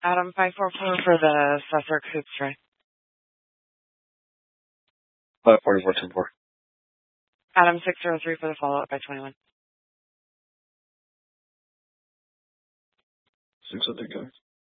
Adam 544 for the Susser Coupe Stray. 544-10-4. Adam 603 for the follow-up by 21. 603, guys.